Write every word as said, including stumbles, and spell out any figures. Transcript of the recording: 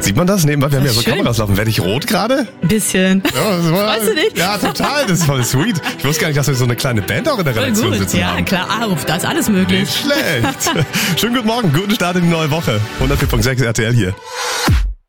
Sieht man das nebenbei? Wir haben ja so Schön. Kameras laufen. Werde ich rot gerade? Ein bisschen. Ja, das war- Freust du dich? Ja, total. Das ist voll sweet. Ich wusste gar nicht, dass wir so eine kleine Band auch in der Voll Redaktion gut. sitzen Ja, haben. klar. Ah, da ist alles möglich. Nicht schlecht. Schönen guten Morgen, guten Start in die neue Woche. hundertvier Komma sechs R T L hier.